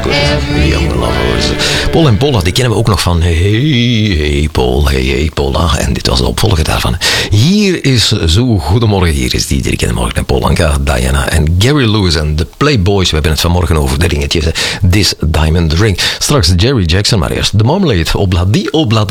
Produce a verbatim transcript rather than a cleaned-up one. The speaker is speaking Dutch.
goed. Young Lovers. Paul en Paula, die kennen we ook nog van Hey, hey Paul, hey, hey Paula. En dit was de opvolger daarvan. Hier is Zo Goedemorgen. Hier is die drie keer morgen. En Polanka, Diana en Gary Lewis en de Playboys. We hebben het vanmorgen over de ringetjes. This Diamond Ring. Straks Jerry Jackson, maar eerst de Marmalade. Obla die Obla.